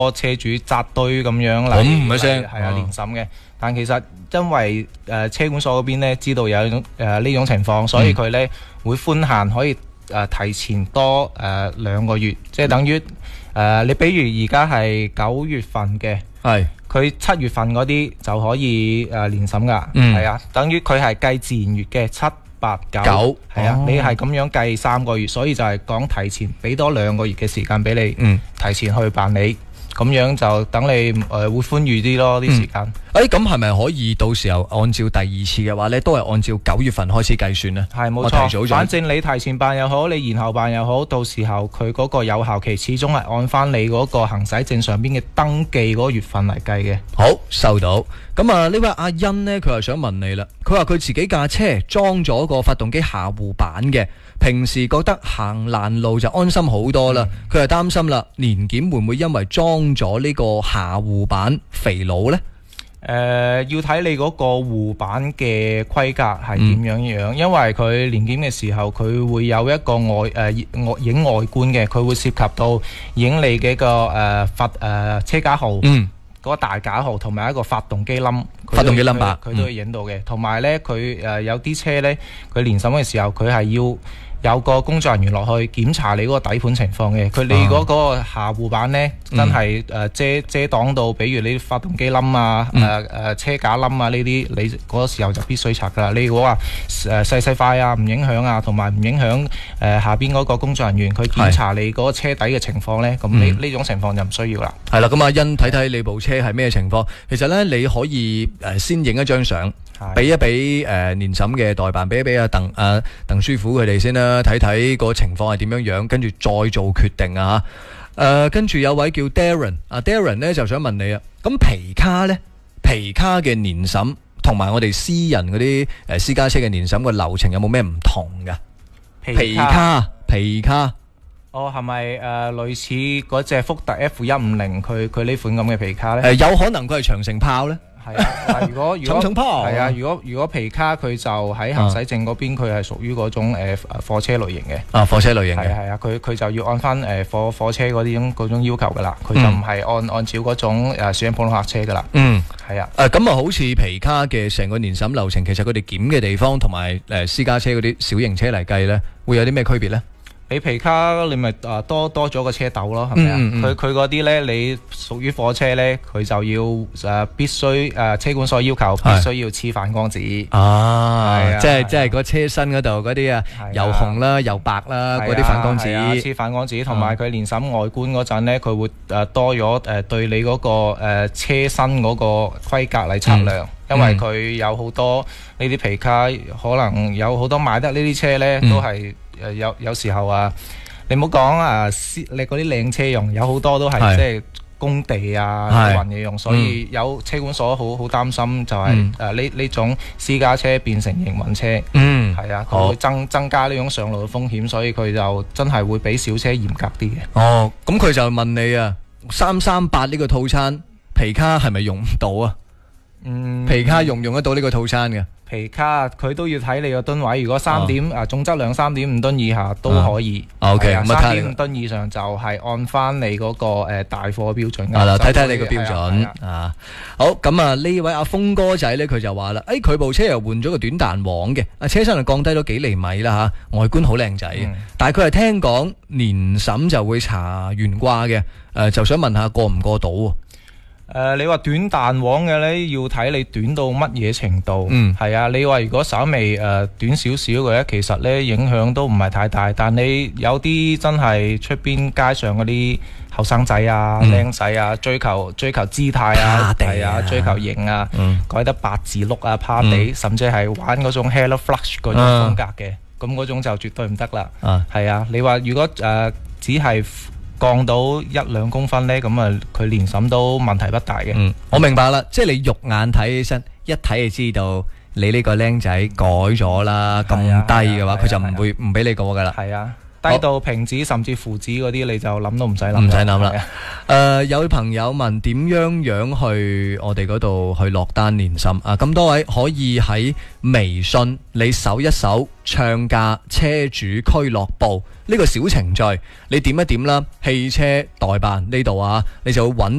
個車主扎堆咁樣嚟， 唔一聲係啊連審嘅。但其實因為車管所嗰邊咧知道有呢種情況，所以佢咧會寬限可以提前多2個月，即係等於你比如而家係9月份嘅， 係佢7月份嗰啲就可以連審噶，係啊，等於佢係計自然月嘅7、8、9，係啊，你係咁樣計3個月，所以就係講提前俾多2個月嘅時間俾你，提前去辦理。咁樣就等你會寬裕啲咯啲時間。 咁係咪可以到時候按照第二次嘅話呢，都係按照9月份開始計算呢？ 係冇錯，反正你提前辦又好，你延後辦又好，到時候佢嗰個有效期始終係按翻你嗰個行駛證上邊嘅登記嗰個月份嚟計嘅。 好，收到。咁啊，呢位阿欣呢，佢又想問你啦。佢話佢自己架車裝咗個發動機下護板嘅，平時覺得行爛路就安心好多啦。佢係擔心啦，年檢會唔會因為裝咗呢個下護板肥佬呢？ 要睇你嗰個護板嘅規格係點樣，因為佢年檢嘅時候，佢會有一個影外觀嘅，佢會涉及到影你嘅個車架號，嗰個大架號同埋一個發動機冧， 發動機 number 佢都會影到嘅。同埋呢，佢有啲車呢，佢年審嘅時候，佢係要有個工作人員落去檢查你嗰個底盤情況嘅。你嗰個下護板呢，真係遮擋到，比如你發動機冧啊、車架冧啊呢啲，你嗰個時候就必須拆噶啦。你如果話細塊啊唔影響啊，同埋唔影響下邊嗰個工作人員佢檢查你嗰個車底嘅情況呢，咁呢種情況就唔需要啦。係啦，咁阿欣睇睇你部車係咩情況。其實呢，你可以先影一張相，俾一俾年審嘅代辦，俾一俾阿鄧師傅佢哋先啦，睇睇個情況係點樣，跟住再做決定啊。跟住有位叫 Darren， Darren 呢就想問你啊，咁皮卡呢？皮卡嘅年審同埋我哋私人嗰啲私家車嘅年審個流程有冇咩唔同噶？皮卡。 哦，係咪類似嗰隻福特 F150佢呢款咁嘅皮卡呢？ 有可能佢係長城炮呢？ 係啊，如果長城炮係啊，如果皮卡佢就喺行駛證嗰邊，佢係屬於嗰種貨車類型嘅。貨車類型嘅係啊，佢就要按翻貨車嗰種要求噶啦，佢就唔係按照嗰種小型普通客車噶啦。係啊。 咁啊，好似皮卡嘅成個年審流程，其實佢哋檢嘅地方同埋私家車嗰啲小型車嚟計呢，會有啲咩區別呢？ 你皮卡你咪多咗個車斗咯，係咪啊？佢嗰啲呢，你屬於貨車呢，佢就要必須車管所要求必須要黐反光紙。即係個車身嗰度嗰啲油紅啦、油白啦嗰啲反光紙。黐反光紙，同埋佢年審外觀嗰陣呢，佢會多咗對你嗰個車身嗰個規格嚟測量，因為佢有好多呢啲皮卡，可能有好多買得呢啲車呢，都係。有時候你唔好講你嗰啲靚車用，有好多都係即係工地運嘢用，所以有車管所好擔心就係呢種私家車變成營運車，係啊，佢會增加呢種上路嘅風險，所以佢就真係會比小車嚴格啲嘅。 咁佢就問你啊，338呢個套餐皮卡係咪用唔到啊？皮卡用唔用得到呢個套餐嘅？ 皮卡佢都要睇你個噸位，如果總質量3.5噸以下都可以。3.5噸以上就係按翻你嗰個大貨標準。 睇睇你個標準好，咁呢位阿峰哥仔呢，佢就話啦，佢部車又換咗個短彈簧嘅，車身就降低咗幾厘米啦嚇，外觀好靚仔嘅。但係佢係聽講年審就會查懸掛嘅，就想問下過唔過到喎？ 你話短彈簧嘅呢，要睇你短到乜嘢程度。係啊，你話如果稍微短少少嘅呢，其實呢影響都唔係太大。但你有啲真係出邊街上嗰啲後生仔靚仔追求姿態追求型改得八字碌趴地，甚至係玩嗰種 Hello Flush 嗰種風格嘅，咁嗰種就絕對唔得啦。係啊，你話如果只係降到1-2公分呢，咁佢年審都問題不大嘅。 我明白啦，即係你肉眼睇起身，一睇就知道你呢個僆仔改咗啦，咁低嘅話，佢就唔俾你過噶啦。 係啊， 低到平指甚至負指嗰啲，你就諗都唔使諗， 唔使諗啦。有朋友問點樣去我哋嗰度去落單連心啊？咁多位可以喺微信你搜一搜唱價車主俱樂部呢個小程序，你點一點啦，汽車代辦呢度啊，你就會揾